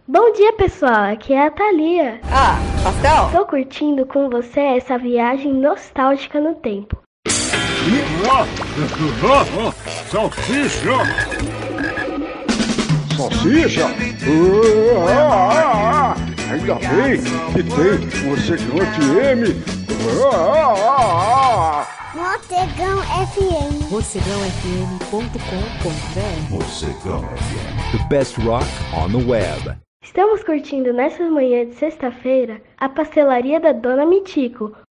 Bom dia, pessoal. Aqui é a Thalia. Ah, pastel? Tô curtindo com você essa viagem nostálgica no tempo. Salsicha! Salsicha? Ainda bem que tem Mocegão FM. Mocegão FM. mocegãofm.com.br. Mocegão FM. The best rock on the web. Estamos curtindo nessa manhã de sexta-feira a pastelaria da Dona Mitico,